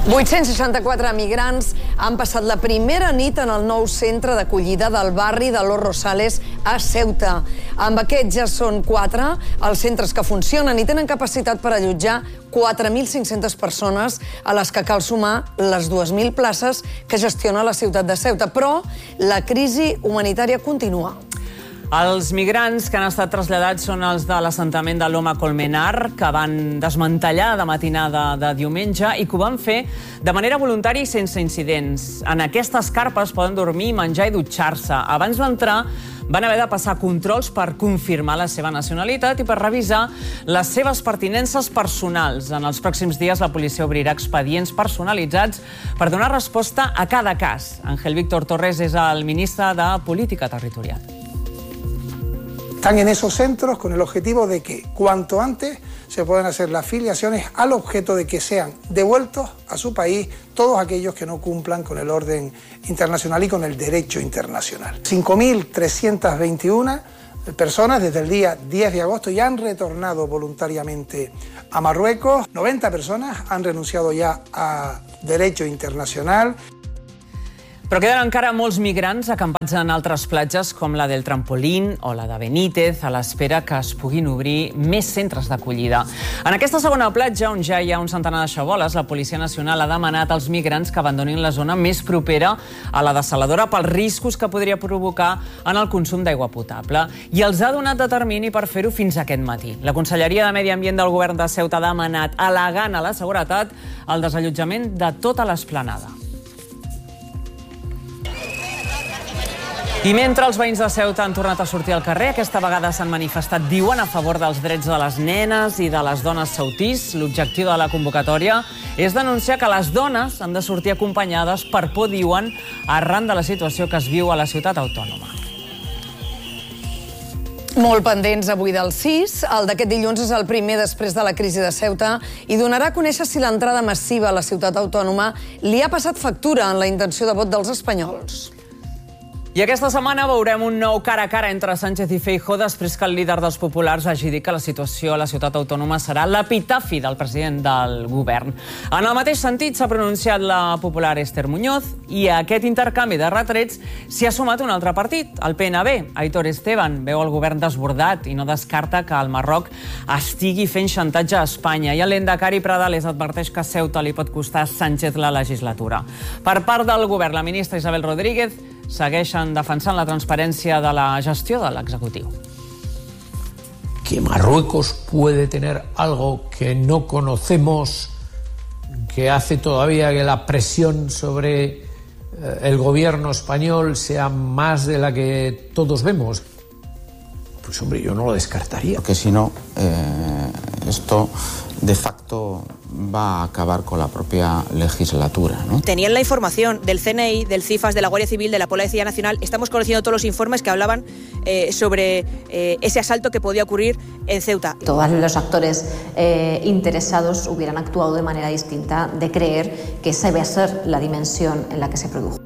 864 migrants han passat la primera nit en el nou centre d'acollida del barri de Los Rosales a Ceuta. Amb aquests ja són 4 els centres que funcionen i tenen capacitat per allotjar 4.500 persones, a les que cal sumar les 2.000 places que gestiona la ciutat de Ceuta. Però la crisi humanitària continua. Els migrants que han estat traslladats són els de l'assentament de Loma Colmenar, que van desmantellar de matinada de diumenge i que ho van fer de manera voluntària i sense incidents. En aquestes carpes poden dormir, menjar i dutxar-se. Abans d'entrar van haver de passar controls per confirmar la seva nacionalitat i per revisar les seves pertinences personals. En els pròxims dies la policia obrirà expedients personalitzats per donar resposta a cada cas. Ángel Víctor Torres és el ministre de Política Territorial. Están en esos centros con el objetivo de que cuanto antes se puedan hacer las filiaciones al objeto de que sean devueltos a su país todos aquellos que no cumplan con el orden internacional y con el derecho internacional. 5.321 personas desde el día 10 de agosto ya han retornado voluntariamente a Marruecos. 90 personas han renunciado ya a derecho internacional. Però queden encara molts migrants acampats en altres platges com la del Trampolín o la de Benítez, a l'espera que es puguin obrir més centres d'acollida. En aquesta segona platja, on ja hi ha un centenar de xaboles, la Policia Nacional ha demanat als migrants que abandonin la zona més propera a la dessaladora pels riscos que podria provocar en el consum d'aigua potable. I els ha donat de termini per fer-ho fins aquest matí. La Conselleria de Medi Ambient del Govern de Ceuta ha demanat, al·legant a la seguretat, el desallotjament de tota l'esplanada. I mentre els veïns de Ceuta han tornat a sortir al carrer, aquesta vegada s'han manifestat, diuen, a favor dels drets de les nenes i de les dones ceutís. L'objectiu de la convocatòria és denunciar que les dones han de sortir acompanyades per por, diuen, arran de la situació que es viu a la ciutat autònoma. Molt pendents avui del 6. El d'aquest dilluns és el primer després de la crisi de Ceuta i donarà a conèixer si l'entrada massiva a la ciutat autònoma li ha passat factura en la intenció de vot dels espanyols. I aquesta setmana veurem un nou cara a cara entre Sánchez i Feijóo després que el líder dels populars hagi dit que la situació a la ciutat autònoma serà l'epitafi del president del govern. En el mateix sentit s'ha pronunciat la popular Esther Muñoz i a aquest intercanvi de retrets s'hi ha sumat un altre partit, el PNB. Aitor Esteban veu el govern desbordat i no descarta que el Marroc estigui fent xantatge a Espanya. I el lehendakari Pradales adverteix que a Ceuta li pot costar a Sánchez la legislatura. Per part del govern, la ministra Isabel Rodríguez segueixen defensant la transparència de la gestió de l'executiu. Que Marruecos puede tener algo que no conocemos, que hace todavía que la presión sobre el gobierno español sea más de la que todos vemos. Pues hombre, yo no lo descartaría. Porque si no, esto de facto va a acabar con la propia legislatura, ¿no? Tenían la información del CNI, del CIFAS, de la Guardia Civil, de la Policía Nacional. Estamos conociendo todos los informes que hablaban sobre ese asalto que podía ocurrir en Ceuta. Todos los actores interesados hubieran actuado de manera distinta, de creer que esa iba a ser la dimensión en la que se produjo.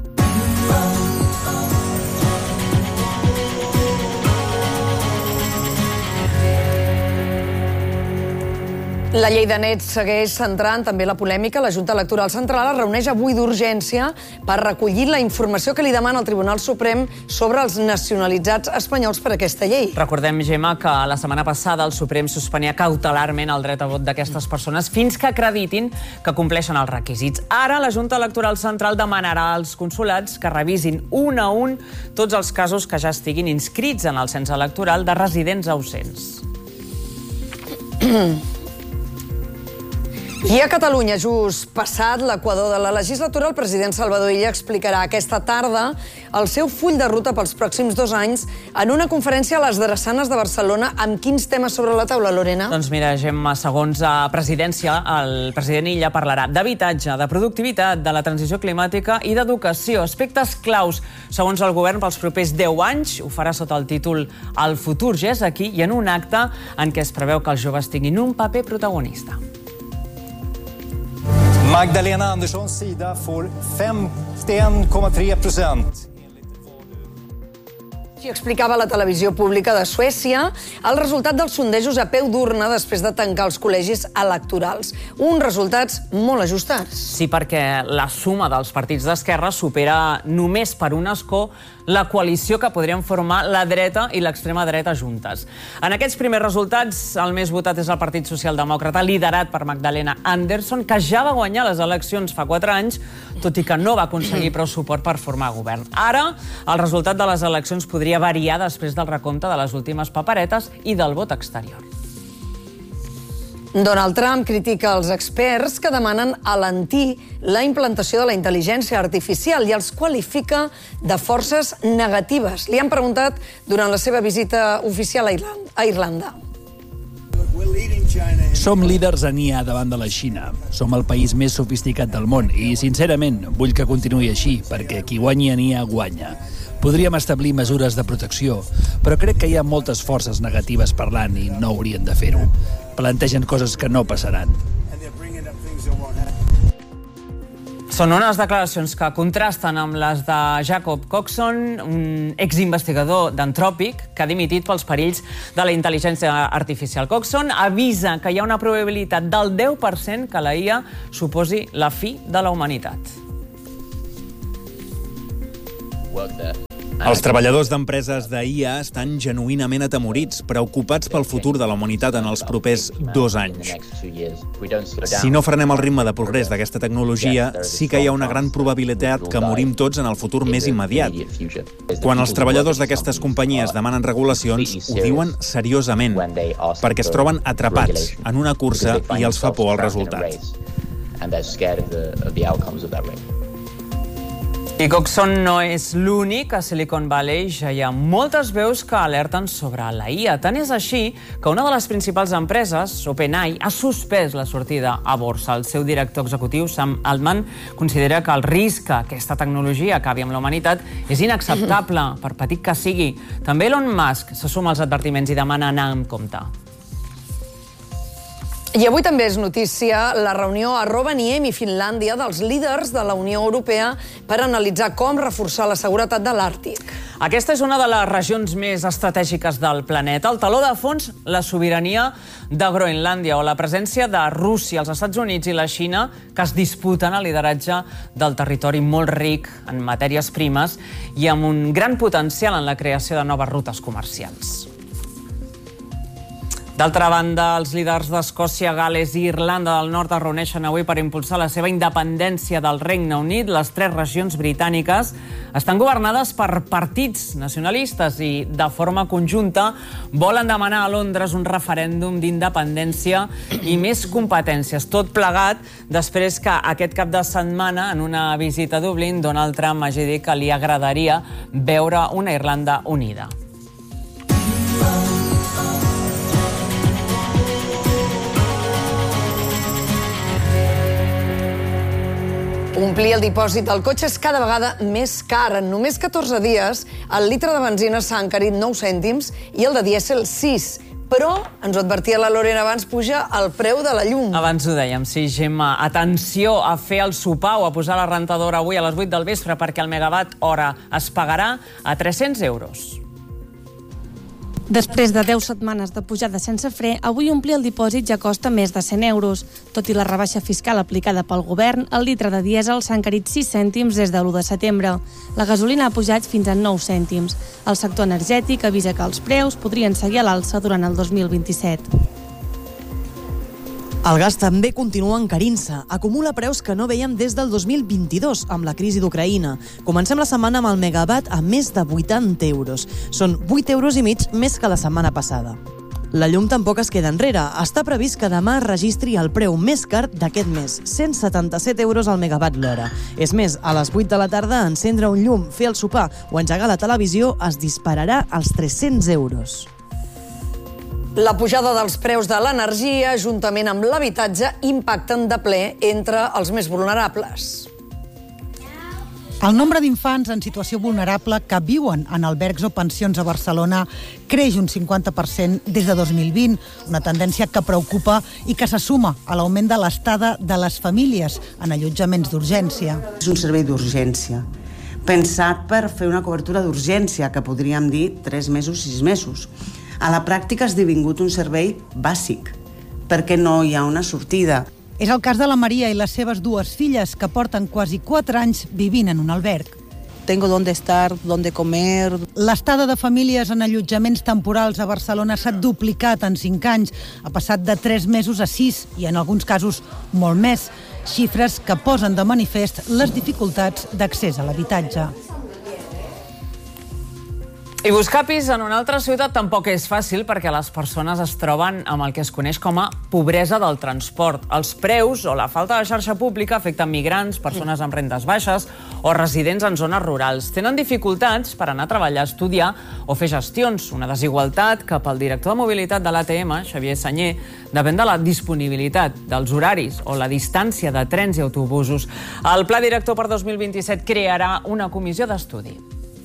La llei de nets segueix centrant també la polèmica. La Junta Electoral Central es reuneix avui d'urgència per recollir la informació que li demana el Tribunal Suprem sobre els nacionalitzats espanyols per aquesta llei. Recordem, Gemma, que la setmana passada el Suprem suspenia cautelarment el dret a vot d'aquestes persones fins que acreditin que compleixen els requisits. Ara la Junta Electoral Central demanarà als consulats que revisin un a un tots els casos que ja estiguin inscrits en el cens electoral de residents ausents. I a Catalunya, just passat l'equador de la legislatura, el president Salvador Illa explicarà aquesta tarda el seu full de ruta pels pròxims 2 anys en una conferència a les Drassanes de Barcelona. Amb quins temes sobre la taula, Lorena? Doncs mira, Gemma, segons a presidència, el president Illa parlarà d'habitatge, de productivitat, de la transició climàtica i d'educació, aspectes claus, segons el govern, pels propers 10 anys. Ho farà sota el títol El futur ja és aquí i en un acte en què es preveu que els joves tinguin un paper protagonista. Magdalena Anderssons sida får 51,3%. Així explicava la televisió pública de Suècia el resultat dels sondejos a peu d'urna després de tancar els col·legis electorals. Uns resultats molt ajustats. Sí, perquè la suma dels partits d'esquerra supera només per un escó la coalició que podrien formar la dreta i l'extrema dreta juntes. En aquests primers resultats, el més votat és el Partit Socialdemòcrata, liderat per Magdalena Andersson, que ja va guanyar les eleccions fa 4 anys, tot i que no va aconseguir prou suport per formar govern. Ara, el resultat de les eleccions podria variar després del recompte de les últimes paperetes i del vot exterior. Donald Trump critica els experts que demanen alentir la implantació de la intel·ligència artificial i els qualifica de forces negatives. Li han preguntat durant la seva visita oficial a Irlanda. Som líders en IA davant de la Xina. Som el país més sofisticat del món i, sincerament, vull que continuï així, perquè qui guanyi en IA guanya. Podríem establir mesures de protecció, però crec que hi ha moltes forces negatives parlant i no haurien de fer-ho. Plantegen coses que no passaran. Són unes declaracions que contrasten amb les de Jacob Coxon, un exinvestigador d'Anthropic que ha dimitit pels perills de la intel·ligència artificial. Coxon avisa que hi ha una probabilitat del 10% que la IA suposi la fi de la humanitat. Els treballadors d'empreses d'IA estan genuïnament atemorits, preocupats pel futur de la humanitat en els propers 2 anys. Si no frenem el ritme de progrés d'aquesta tecnologia, sí que hi ha una gran probabilitat que morim tots en el futur més immediat. Quan els treballadors d'aquestes companyies demanen regulacions, ho diuen seriosament, perquè es troben atrapats en una cursa i els fa por el resultat. I Coxon no és l'únic. A Silicon Valley ja hi ha moltes veus que alerten sobre la IA. Tant és així que una de les principals empreses, OpenAI, ha suspès la sortida a borsa. El seu director executiu, Sam Altman, considera que el risc que aquesta tecnologia acabi amb la humanitat és inacceptable, per petit que sigui. També Elon Musk se suma als advertiments i demana anar amb compte. I avui també és notícia la reunió a Rovaniemi, Finlàndia, dels líders de la Unió Europea per analitzar com reforçar la seguretat de l'Àrtic. Aquesta és una de les regions més estratègiques del planeta. El teló de fons, la sobirania de Groenlàndia o la presència de Rússia, els Estats Units i la Xina, que es disputen el lideratge del territori molt ric en matèries primes i amb un gran potencial en la creació de noves rutes comercials. D'altra banda, els líders d'Escòcia, Gal·les i Irlanda del Nord es reuneixen avui per impulsar la seva independència del Regne Unit. Les 3 regions britàniques estan governades per partits nacionalistes i, de forma conjunta, volen demanar a Londres un referèndum d'independència i més competències. Tot plegat després que aquest cap de setmana, en una visita a Dublín, Donald Trump hagi dit que li agradaria veure una Irlanda unida. Omplir el dipòsit del cotxe és cada vegada més car. En només 14 dies, el litre de benzina s'ha encarit 9 cèntims i el de dièsel 6. Però, ens ho advertia la Lorena abans, puja el preu de la llum. Abans ho dèiem, sí, Gemma. Atenció a fer el sopar o a posar la rentadora avui a les 8 del vespre perquè el megawatt hora es pagarà a 300 euros. Després de 10 setmanes de pujada sense fre, avui omplir el dipòsit ja costa més de 100 euros. Tot i la rebaixa fiscal aplicada pel govern, el litre de dièsel s'ha encarit 6 cèntims des de l'1 de setembre. La gasolina ha pujat fins a 9 cèntims. El sector energètic avisa que els preus podrien seguir a l'alça durant el 2027. El gas també continua encarint-se. Acumula preus que no veiem des del 2022, amb la crisi d'Ucraïna. Comencem la setmana amb el megawatt a més de 80 euros. Són 8,5 euros més que la setmana passada. La llum tampoc es queda enrere. Està previst que demà es registri el preu més car d'aquest mes, 177 euros al megawatt l'hora. És més, a les 8 de la tarda encendre un llum, fer el sopar o engegar la televisió es dispararà als 300 euros. La pujada dels preus de l'energia, juntament amb l'habitatge, impacten de ple entre els més vulnerables. El nombre d'infants en situació vulnerable que viuen en albergs o pensions a Barcelona creix un 50% des de 2020, una tendència que preocupa i que se suma a l'augment de l'estada de les famílies en allotjaments d'urgència. És un servei d'urgència. pensat per fer una cobertura d'urgència, que podríem dir 3 mesos, 6 mesos. A la pràctica ha esdevingut un servei bàsic, perquè no hi ha una sortida. És el cas de la Maria i les seves 2 filles, que porten quasi 4 anys vivint en un alberg. Tengo dónde estar, dónde comer. L'estada de famílies en allotjaments temporals a Barcelona s'ha duplicat en 5 anys. Ha passat de 3 mesos a 6 i en alguns casos molt més. Xifres que posen de manifest les dificultats d'accés a l'habitatge. I buscar pis en una altra ciutat tampoc és fàcil perquè les persones es troben amb el que es coneix com a pobresa del transport. Els preus o la falta de xarxa pública afecten migrants, persones amb rendes baixes o residents en zones rurals. Tenen dificultats per anar a treballar, estudiar o fer gestions. Una desigualtat que pel director de mobilitat de l'ATM, Xavier Sanyer, depèn de la disponibilitat dels horaris o la distància de trens i autobusos. El pla director per 2027 crearà una comissió d'estudi.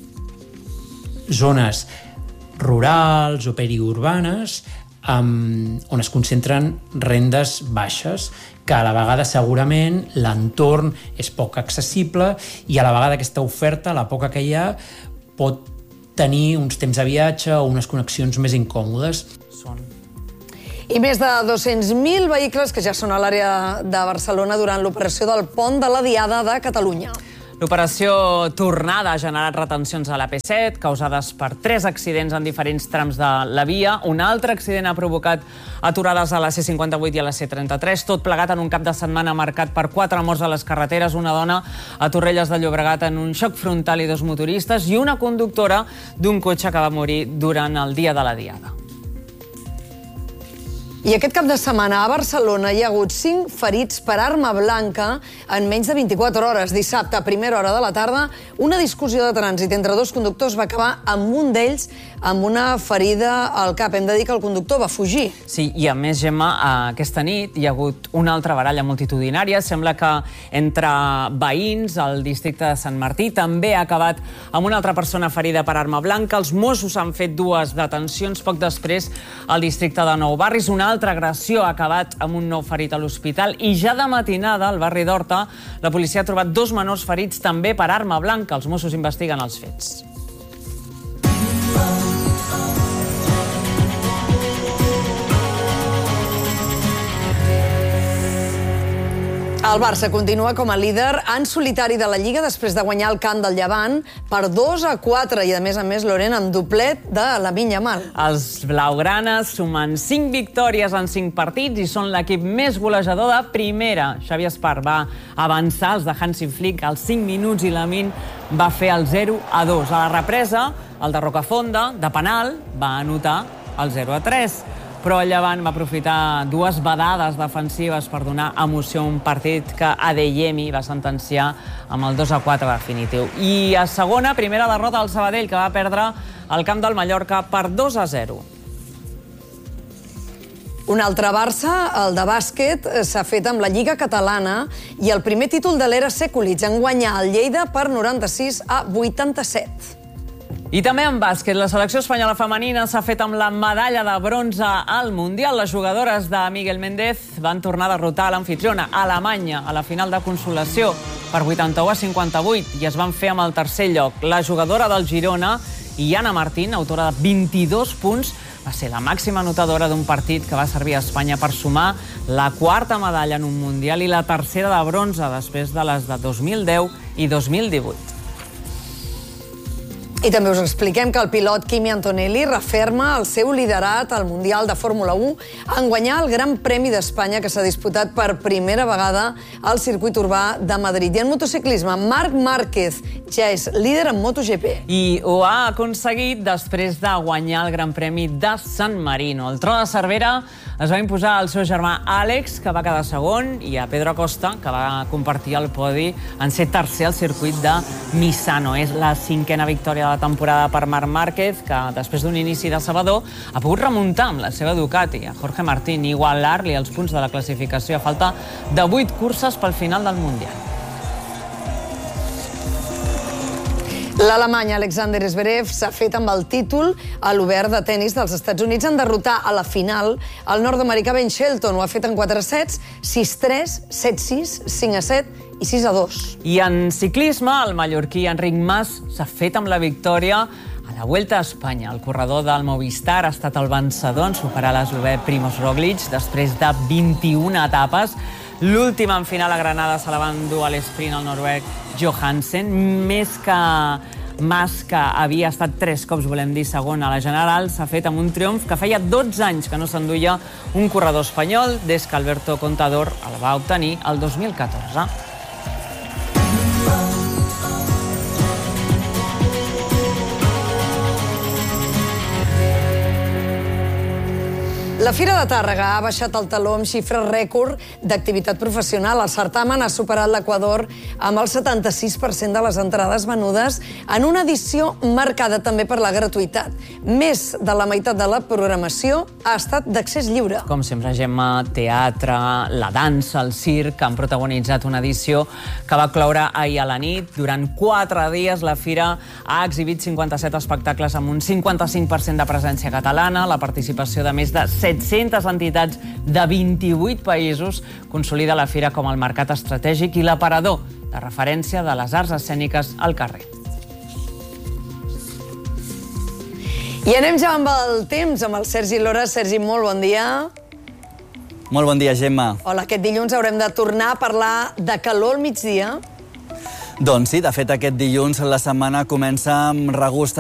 Zones rurals o periurbanes on es concentren rendes baixes, que a la vegada segurament l'entorn és poc accessible i a la vegada aquesta oferta, la poca que hi ha, pot tenir uns temps de viatge o unes connexions més incòmodes. I més de 200.000 vehicles que ja són a l'àrea de Barcelona durant l'operació del Pont de la Diada de Catalunya. L'operació Tornada ha generat retencions a l'AP7, causades per 3 accidents en diferents trams de la via. Un altre accident ha provocat aturades a la C58 i a la C33, tot plegat en un cap de setmana marcat per 4 morts a les carreteres, una dona a Torrelles de Llobregat en un xoc frontal i 2 motoristes, i una conductora d'un cotxe que va morir durant el dia de la Diada. I aquest cap de setmana a Barcelona hi ha hagut 5 ferits per arma blanca en menys de 24 hores. Dissabte, a primera hora de la tarda, una discussió de trànsit entre 2 conductors va acabar amb un d'ells amb una ferida al cap. Hem de dir que el conductor va fugir. Sí, i a més, Gemma, aquesta nit hi ha hagut una altra baralla multitudinària. Sembla que entre veïns al districte de Sant Martí també ha acabat amb una altra persona ferida per arma blanca. Els Mossos han fet 2 detencions poc després al districte de Nou Barris. Una altra agressió ha acabat amb un nou ferit a l'hospital i ja de matinada al barri d'Horta la policia ha trobat 2 menors ferits també per arma blanca. Els Mossos investiguen els fets. El Barça continua com a líder en solitari de la Lliga després de guanyar el camp del Llevant per 2-4 i, a més, Loren, amb doblet de Lamine Yamal. Els blaugranes sumen 5 victòries en 5 partits i són l'equip més golejador de primera. Xavi Espart va avançar els de Hansi Flick als 5 minuts i Lamine va fer el 0-2. A la represa, el de Rocafonda, de penal, va anotar el 0-3. Però el Llevant va aprofitar 2 badades defensives per donar emoció a un partit que Adeyemi va sentenciar amb el 2-4 definitiu. I a segona, primera derrota del Sabadell, que va perdre al camp del Mallorca per 2-0. Un altre Barça, el de bàsquet, s'ha fet amb la Lliga Catalana i el primer títol de l'era Sekulic en guanyar el Lleida per 96-87. I també en bàsquet, la selecció espanyola femenina s'ha fet amb la medalla de bronze al Mundial. Les jugadores de Miguel Méndez van tornar a derrotar l'anfitriona, Alemanya, a la final de consolació per 81-58 i es van fer amb el tercer lloc. La jugadora del Girona, Iana Martín, autora de 22 punts, va ser la màxima anotadora d'un partit que va servir a Espanya per sumar la 4ª medalla en un Mundial i la 3ª de bronze després de les de 2010 i 2018. I també us expliquem que el pilot Kimi Antonelli referma el seu liderat al Mundial de Fórmula 1 en guanyar el Gran Premi d'Espanya que s'ha disputat per primera vegada al circuit urbà de Madrid. I en motociclisme, Marc Márquez ja és líder en MotoGP. I ho ha aconseguit després de guanyar el Gran Premi de San Marino. El Tro de Cervera es va imposar al seu germà Àlex, que va quedar segon, i a Pedro Acosta, que va compartir el podi en ser tercer al circuit de Misano. És la 5ª victòria de la temporada per Marc Márquez, que després d'un inici decebedor ha pogut remuntar amb la seva Ducati a Jorge Martín i igualar-li els punts de la classificació a falta de 8 curses pel final del Mundial. L'alemany Alexander Zverev s'ha fet amb el títol a l'Obert de tennis dels Estats Units en derrotar a la final el nord-americà Ben Shelton. Ho ha fet en 4 sets, 6-3, 7-6, 5-7 i 6-2. I en ciclisme, el mallorquí Enric Mas s'ha fet amb la victòria a la Vuelta a Espanya. El corredor del Movistar ha estat el vencedor en superar l'eslovè Primož Roglič després de 21 etapes. L'última en final a Granada se la va endur a l'esprint el noruec Johansen, més que Mas, que havia estat 3 cops, volem dir, segon a la General, s'ha fet amb un triomf que feia 12 anys que no s'enduia un corredor espanyol des que Alberto Contador el va obtenir el 2014. La Fira de Tàrrega ha baixat el taló amb xifres rècord d'activitat professional. El certamen ha superat l'Equador amb el 76% de les entrades venudes en una edició marcada també per la gratuïtat. Més de la meitat de la programació ha estat d'accés lliure. Com sempre, Gemma, teatre, la dansa, el circ han protagonitzat una edició que va cloure ahir a la nit. Durant 4 dies la Fira ha exhibit 57 espectacles amb un 55% de presència catalana, la participació de més de 700 entitats de 28 països consolida la Fira com el mercat estratègic i l'aparador de referència de les arts escèniques al carrer. I anem ja amb el temps, amb el Sergi Lora. Sergi, molt bon dia. Molt bon dia, Gemma. Hola, aquest dilluns haurem de tornar a parlar de calor al migdia. Doncs sí, de fet, aquest dilluns la setmana comença amb regust